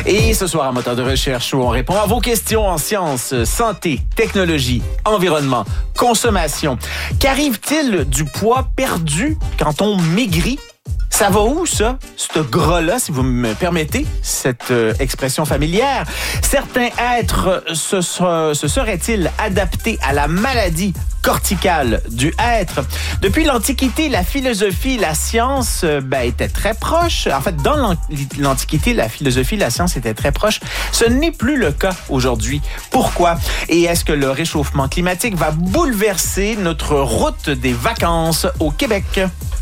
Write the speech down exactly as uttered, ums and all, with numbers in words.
Et ce soir, à Moteur de recherche, où on répond à vos questions en sciences, santé, technologie, environnement, consommation. Qu'arrive-t-il du poids perdu quand on maigrit? Ça va où, ça? Ce gras-là, si vous me permettez cette euh, expression familière. Certains êtres se, se, se seraient-ils adaptés à la maladie corticale du être? Depuis l'Antiquité, la philosophie, la science euh, ben, étaient très proches. En fait, dans l'Antiquité, la philosophie, la science étaient très proches. Ce n'est plus le cas aujourd'hui. Pourquoi? Et est-ce que le réchauffement climatique va bouleverser notre route des vacances au Québec?